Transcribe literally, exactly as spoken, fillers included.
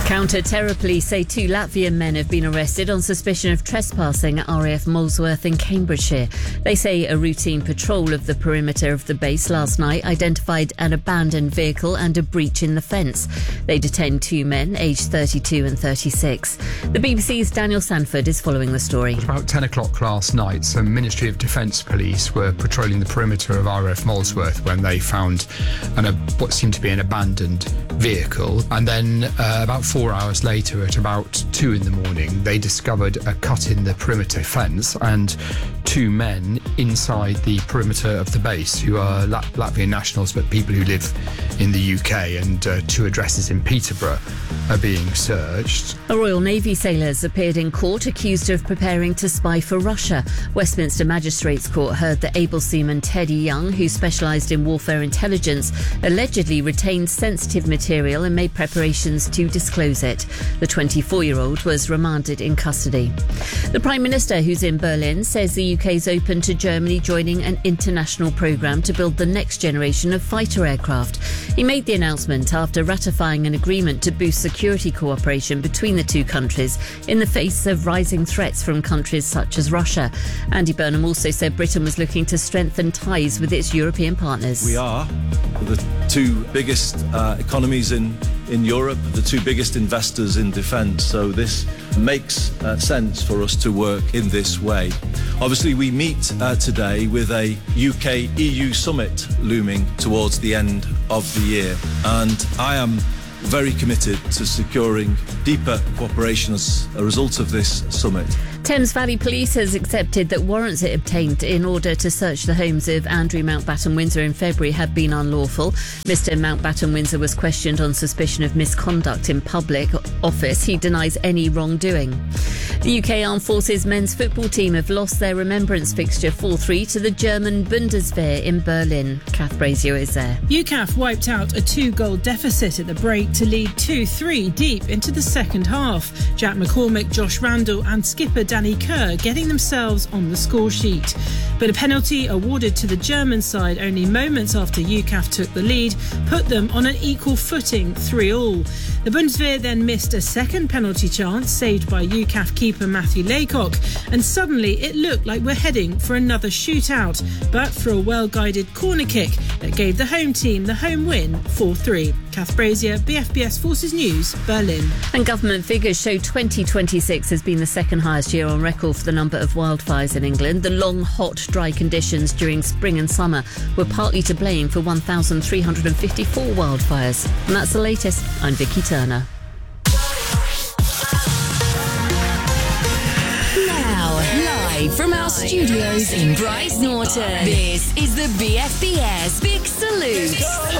Counter-terror police say two Latvian men have been arrested on suspicion of trespassing at R A F Molesworth in Cambridgeshire. They say a routine patrol of the perimeter of the base last night identified an abandoned vehicle and a breach in the fence. They detained two men, aged thirty-two and thirty-six. The B B C's Daniel Sanford is following the story. At about ten o'clock last night, some Ministry of Defence police were patrolling the perimeter of R A F Molesworth when they found an, what seemed to be an abandoned vehicle. And then uh, about four hours later, at about two in the morning, they discovered a cut in the perimeter fence and two men inside the perimeter of the base who are Lat- Latvian nationals but people who live in the U K, and uh, two addresses in Peterborough are being searched. A Royal Navy sailor has appeared in court accused of preparing to spy for Russia. Westminster Magistrates Court heard that able seaman Teddy Young, who specialised in warfare intelligence, allegedly retained sensitive material and made preparations to disclose it. The twenty-four-year-old was remanded in custody. The Prime Minister, who's in Berlin, says the U K is open to Germany joining an international programme to build the next generation of fighter aircraft. He made the announcement after ratifying an agreement to boost security cooperation between the two countries in the face of rising threats from countries such as Russia. Andy Burnham also said Britain was looking to strengthen ties with its European partners. We are the two biggest uh, economies in, in Europe, the two biggest investors in defence, so this makes uh, sense for us to work in this way. Obviously, we meet uh, today with a U K E U summit looming towards the end of the year, and I am very committed to securing deeper cooperation as a result of this summit. Thames Valley Police has accepted that warrants it obtained in order to search the homes of Andrew Mountbatten Windsor in February had been unlawful. Mister Mountbatten Windsor was questioned on suspicion of misconduct in public office. He denies any wrongdoing. The U K Armed Forces men's football team have lost their remembrance fixture four three to the German Bundeswehr in Berlin. Kath Brazier is there. U C A F wiped out a two-goal deficit at the break to lead two three deep into the second half. Jack McCormick, Josh Randall and skipper Danny Kerr getting themselves on the score sheet. But a penalty awarded to the German side only moments after U C A F took the lead put them on an equal footing, three all. The Bundeswehr then missed a second penalty chance saved by U C A F keeper Matthew Laycock, and suddenly it looked like we're heading for another shootout, but for a well-guided corner kick that gave the home team the home win, four three. Kath Brazier, B F B S Forces News, Berlin. And government figures show twenty twenty-six has been the second highest year on record for the number of wildfires in England. The long, hot, dry conditions during spring and summer were partly to blame for one thousand three hundred fifty-four wildfires. And that's the latest. I'm Vicky Turner. Live from our studios in Bryce Norton, this is the B F B S Big Salute.